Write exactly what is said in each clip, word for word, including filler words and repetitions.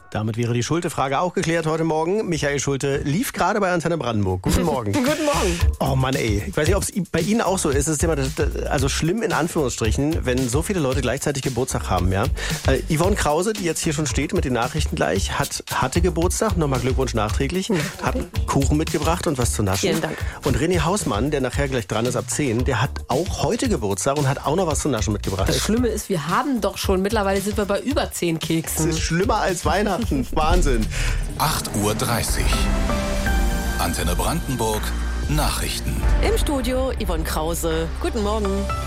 Damit wäre die Schulte-Frage auch geklärt heute Morgen. Michael Schulte lief gerade bei Antenne Brandenburg. Guten Morgen. Guten Morgen. Oh Mann, ey. Ich weiß nicht, ob es bei Ihnen auch so ist. Es ist immer das, das, also schlimm in Anführungsstrichen, wenn so viele Leute gleichzeitig Geburtstag haben. Ja? Äh, Yvonne Krause, die jetzt hier schon steht mit den Nachrichten gleich, hat, hatte Geburtstag. Nochmal Glückwunsch nachträglich. Ja, hat Kuchen mitgebracht und was zu naschen. Vielen Dank. Und René Hausmann, der nachher gleich dran ist ab zehn, der hat auch heute Geburtstag und hat auch noch was zu naschen mitgebracht. Das Schlimme ist, wir haben doch schon, mittlerweile sind wir bei über zehn Keksen. Das ist schlimmer als Weihnachten. Wahnsinn. acht Uhr dreißig. Antenne Brandenburg. Nachrichten. Im Studio Yvonne Krause. Guten Morgen.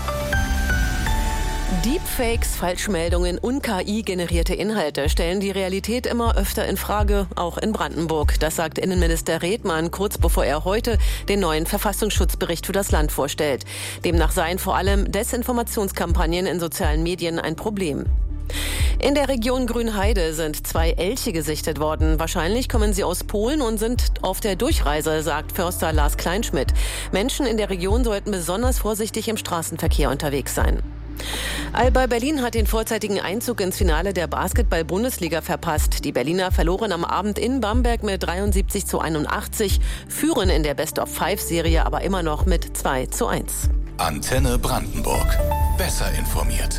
Deepfakes, Falschmeldungen und K I-generierte Inhalte stellen die Realität immer öfter in Frage, auch in Brandenburg. Das sagt Innenminister Redmann kurz bevor er heute den neuen Verfassungsschutzbericht für das Land vorstellt. Demnach seien vor allem Desinformationskampagnen in sozialen Medien ein Problem. In der Region Grünheide sind zwei Elche gesichtet worden. Wahrscheinlich kommen sie aus Polen und sind auf der Durchreise, sagt Förster Lars Kleinschmidt. Menschen in der Region sollten besonders vorsichtig im Straßenverkehr unterwegs sein. Alba Berlin hat den vorzeitigen Einzug ins Finale der Basketball-Bundesliga verpasst. Die Berliner verloren am Abend in Bamberg mit dreiundsiebzig zu einundachtzig, führen in der Best-of-Five-Serie aber immer noch mit zwei zu eins. Antenne Brandenburg. Besser informiert.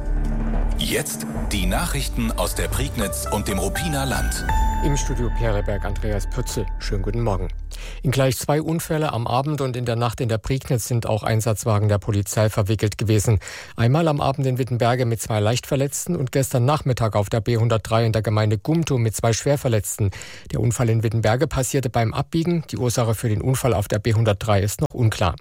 Jetzt die Nachrichten aus der Prignitz und dem Ruppiner Land. Im Studio Pereberg Andreas Pützel. Schönen guten Morgen. In gleich zwei Unfälle am Abend und in der Nacht in der Prignitz sind auch Einsatzwagen der Polizei verwickelt gewesen. Einmal am Abend in Wittenberge mit zwei Leichtverletzten und gestern Nachmittag auf der B hundertdrei in der Gemeinde Gumtow mit zwei Schwerverletzten. Der Unfall in Wittenberge passierte beim Abbiegen. Die Ursache für den Unfall auf der B hundertdrei ist noch unklar.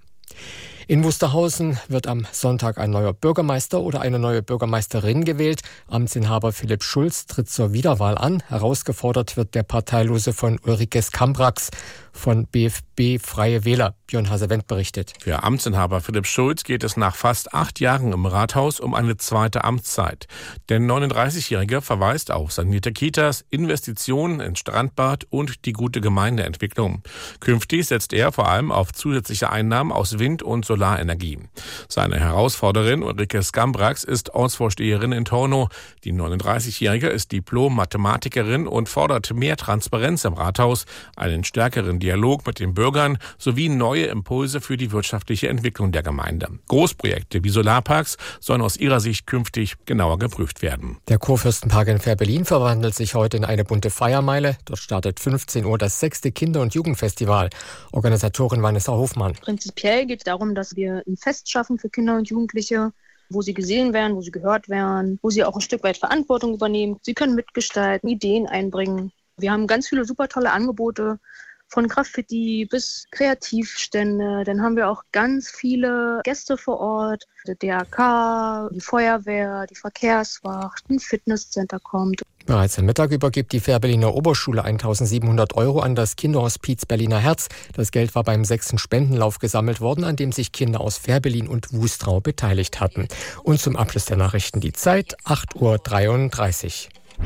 In Wusterhausen wird am Sonntag ein neuer Bürgermeister oder eine neue Bürgermeisterin gewählt. Amtsinhaber Philipp Schulz tritt zur Wiederwahl an. Herausgefordert wird der Parteilose von Ulrike Skambrax von B F B Freie Wähler. Björn Hase-Wendt berichtet. Für Amtsinhaber Philipp Schulz geht es nach fast acht Jahren im Rathaus um eine zweite Amtszeit. Der neununddreißigjährige verweist auf sanierte Kitas, Investitionen ins Strandbad und die gute Gemeindeentwicklung. Künftig setzt er vor allem auf zusätzliche Einnahmen aus Wind- und Solarenergie. Seine Herausforderin Ulrike Skambrax ist Ortsvorsteherin in Tornow. Die neununddreißigjährige ist Diplom-Mathematikerin und fordert mehr Transparenz im Rathaus, einen stärkeren Dialog mit den Bürgern sowie neue Impulse für die wirtschaftliche Entwicklung der Gemeinde. Großprojekte wie Solarparks sollen aus ihrer Sicht künftig genauer geprüft werden. Der Kurfürstenpark in Fähr-Berlin verwandelt sich heute in eine bunte Feiermeile. Dort startet fünfzehn Uhr das sechste Kinder- und Jugendfestival. Organisatorin Vanessa Hofmann. Prinzipiell geht es darum, dass wir ein Fest schaffen für Kinder und Jugendliche, wo sie gesehen werden, wo sie gehört werden, wo sie auch ein Stück weit Verantwortung übernehmen. Sie können mitgestalten, Ideen einbringen. Wir haben ganz viele super tolle Angebote, von Graffiti bis Kreativstände. Dann haben wir auch ganz viele Gäste vor Ort. Der D R K, die Feuerwehr, die Verkehrswacht, ein Fitnesscenter kommt. Bereits am Mittag übergibt die Fähr-Berliner Oberschule eintausendsiebenhundert Euro an das Kinderhospiz Berliner Herz. Das Geld war beim sechsten Spendenlauf gesammelt worden, an dem sich Kinder aus Fähr-Berlin und Wustrau beteiligt hatten. Und zum Abschluss der Nachrichten die Zeit, acht Uhr dreiunddreißig.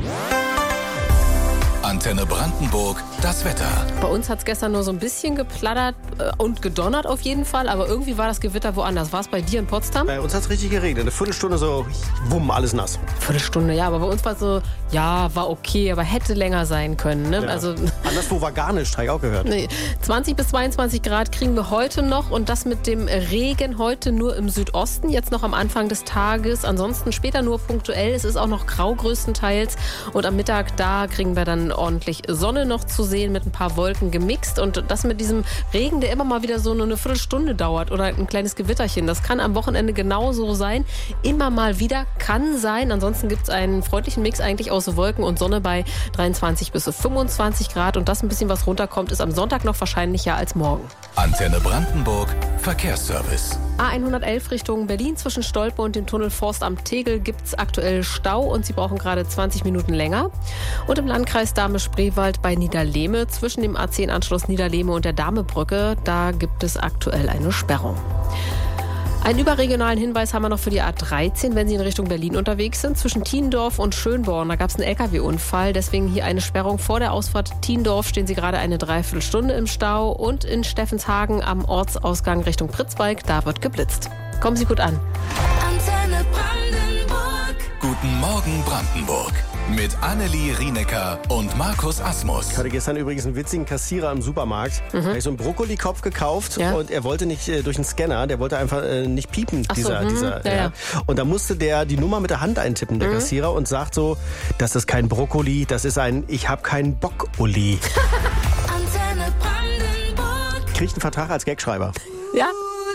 Antenne Brandenburg, das Wetter. Bei uns hat es gestern nur so ein bisschen geplattert äh, und gedonnert auf jeden Fall, aber irgendwie war das Gewitter woanders. War es bei dir in Potsdam? Bei uns hat es richtig geregnet. Eine Viertelstunde so, wumm, alles nass. Viertelstunde, ja, aber bei uns war es so, ja, war okay, aber hätte länger sein können. Ne? Ja. Also, anderswo war gar nichts, habe ich auch gehört. Nee, zwanzig bis zweiundzwanzig Grad kriegen wir heute noch und das mit dem Regen heute nur im Südosten, jetzt noch am Anfang des Tages, ansonsten später nur punktuell. Es ist auch noch grau größtenteils und am Mittag, da kriegen wir dann ordentlich Sonne noch zu sehen mit ein paar Wolken gemixt und das mit diesem Regen, der immer mal wieder so nur eine Viertelstunde dauert oder ein kleines Gewitterchen, das kann am Wochenende genauso sein. Immer mal wieder kann sein, ansonsten gibt es einen freundlichen Mix eigentlich aus Wolken und Sonne bei dreiundzwanzig bis fünfundzwanzig Grad und das ein bisschen was runterkommt, ist am Sonntag noch wahrscheinlicher als morgen. Antenne Brandenburg, Verkehrsservice. A hundertelf Richtung Berlin zwischen Stolpe und dem Tunnel Forst am Tegel gibt es aktuell Stau und Sie brauchen gerade zwanzig Minuten länger. Und im Landkreis Dahme-Spreewald bei Niederlehme zwischen dem A zehn Anschluss Niederlehme und der Dahmebrücke, da gibt es aktuell eine Sperrung. Einen überregionalen Hinweis haben wir noch für die A dreizehn, wenn Sie in Richtung Berlin unterwegs sind. Zwischen Thiendorf und Schönborn, da gab es einen L K W-Unfall. Deswegen hier eine Sperrung vor der Ausfahrt Thiendorf. Stehen Sie gerade eine Dreiviertelstunde im Stau. Und in Steffenshagen am Ortsausgang Richtung Pritzwalk, da wird geblitzt. Kommen Sie gut an. Antenne Brandenburg. Guten Morgen Brandenburg. Mit Annelie Rienecker und Markus Asmus. Ich hatte gestern übrigens einen witzigen Kassierer im Supermarkt. Mhm. Da habe ich so einen Brokkolikopf gekauft ja. und er wollte nicht äh, durch den Scanner, der wollte einfach äh, nicht piepen. Ach dieser, so, dieser, ja, ja. ja. Und da musste der die Nummer mit der Hand eintippen, der mhm. Kassierer, und sagt so, das ist kein Brokkoli, das ist ein Ich hab keinen Bock-Uli. Kriegt einen Vertrag als Gagschreiber. Ja.